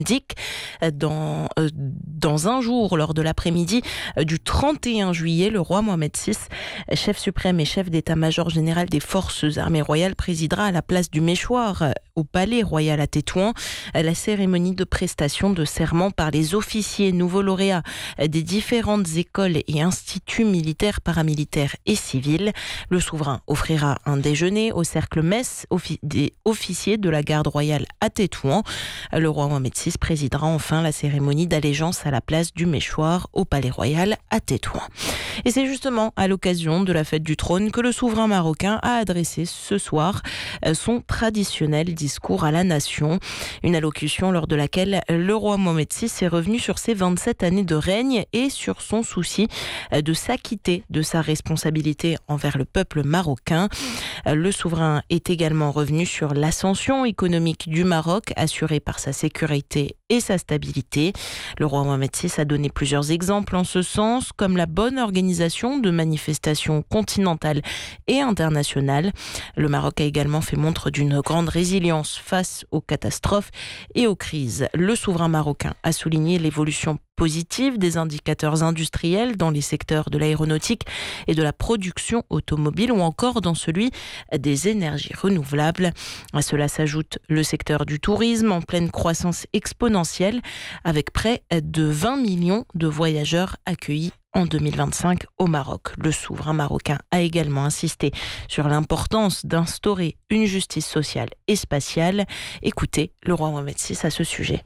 Dans un jour, lors de l'après-midi du 31 juillet, le roi Mohamed VI, chef suprême et chef d'état-major général des forces armées royales, présidera à la place du Méchoir, au palais royal à Tétouan, la cérémonie de prestation de serment par les officiers nouveaux lauréats des différentes écoles et instituts militaires, paramilitaires et civils. Le souverain offrira un déjeuner au cercle messe des officiers de la garde royale à Tétouan. Le roi Mohamed VI présidera enfin la cérémonie d'allégeance à la place du Méchoir au palais royal à Tétouan. Et c'est justement à l'occasion de la fête du trône que le souverain marocain a adressé ce soir son traditionnel discours à la nation. Une allocution lors de laquelle le roi Mohamed VI est revenu sur ses 27 années de règne et sur son souci de s'acquitter de sa responsabilité envers le peuple marocain. Le souverain est également revenu sur l'ascension économique du Maroc, assurée par sa sécurité et sa stabilité. Le roi Mohamed VI a donné plusieurs exemples en ce sens, comme la bonne organisation de manifestations continentales et internationales. Le Maroc a également fait montre d'une grande résilience face aux catastrophes et aux crises. Le souverain marocain a souligné l'évolution positive des indicateurs industriels dans les secteurs de l'aéronautique et de la production automobile ou encore dans celui des énergies renouvelables. À cela s'ajoute le secteur du tourisme en pleine croissance exponentielle avec près de 20 millions de voyageurs accueillis en 2025 au Maroc. Le souverain marocain a également insisté sur l'importance d'instaurer une justice sociale et spatiale. Écoutez le roi Mohamed VI à ce sujet.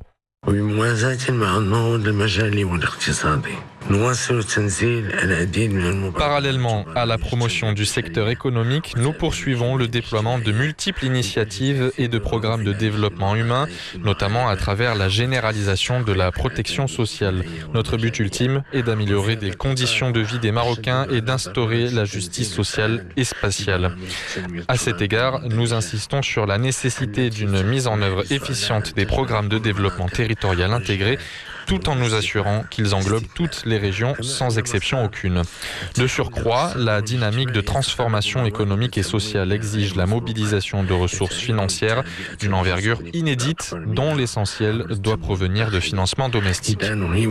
Parallèlement à la promotion du secteur économique, nous poursuivons le déploiement de multiples initiatives et de programmes de développement humain, notamment à travers la généralisation de la protection sociale. Notre but ultime est d'améliorer les conditions de vie des Marocains et d'instaurer la justice sociale et spatiale. À cet égard, nous insistons sur la nécessité d'une mise en œuvre efficiente des programmes de développement territorial intégrés, tout en nous assurant qu'ils englobent toutes les régions sans exception aucune. De surcroît, la dynamique de transformation économique et sociale exige la mobilisation de ressources financières d'une envergure inédite dont l'essentiel doit provenir de financements domestiques.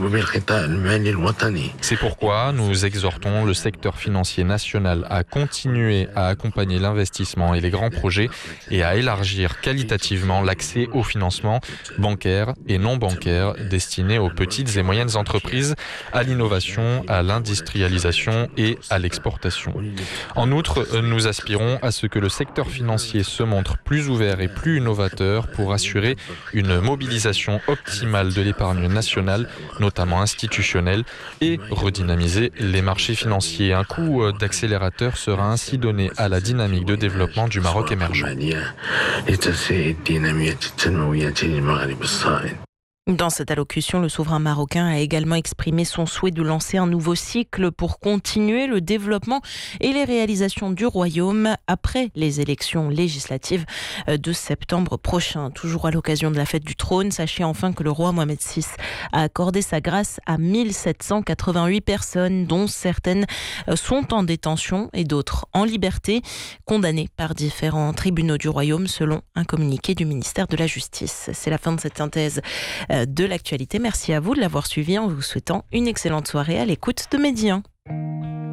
C'est pourquoi nous exhortons le secteur financier national à continuer à accompagner l'investissement et les grands projets et à élargir qualitativement l'accès au financement bancaire et non bancaire destiné aux petites et moyennes entreprises, à l'innovation, à l'industrialisation et à l'exportation. En outre, nous aspirons à ce que le secteur financier se montre plus ouvert et plus innovateur pour assurer une mobilisation optimale de l'épargne nationale, notamment institutionnelle, et redynamiser les marchés financiers. Un coup d'accélérateur sera ainsi donné à la dynamique de développement du Maroc émergent. Dans cette allocution, le souverain marocain a également exprimé son souhait de lancer un nouveau cycle pour continuer le développement et les réalisations du royaume après les élections législatives de septembre prochain. Toujours à l'occasion de la fête du trône, sachez enfin que le roi Mohamed VI a accordé sa grâce à 1788 personnes, dont certaines sont en détention et d'autres en liberté, condamnées par différents tribunaux du royaume selon un communiqué du ministère de la Justice. C'est la fin de cette synthèse de l'actualité. Merci à vous de l'avoir suivi en vous souhaitant une excellente soirée à l'écoute de Média 1.